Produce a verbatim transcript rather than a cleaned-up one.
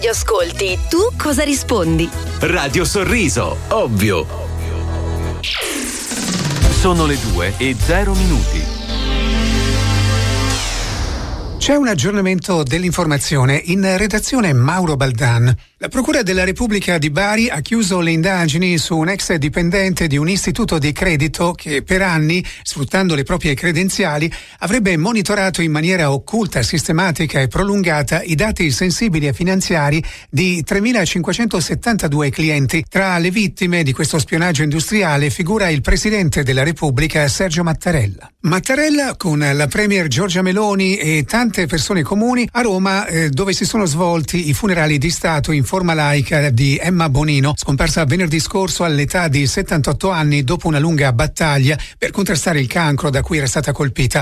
Ascolti, tu cosa rispondi? Radio Sorriso, ovvio. Sono le due e zero minuti. C'è un aggiornamento dell'informazione. In redazione Mauro Baldan. La Procura della Repubblica di Bari ha chiuso le indagini su un ex dipendente di un istituto di credito che per anni, sfruttando le proprie credenziali, avrebbe monitorato in maniera occulta, sistematica e prolungata i dati sensibili e finanziari di tremilacinquecentosettantadue clienti. Tra le vittime di questo spionaggio industriale figura il Presidente della Repubblica Sergio Mattarella. Mattarella, con la Premier Giorgia Meloni e tante persone comuni, a Roma, eh, dove si sono svolti i funerali di Stato in forma laica di Emma Bonino, scomparsa venerdì scorso all'età di settantotto anni dopo una lunga battaglia per contrastare il cancro da cui era stata colpita.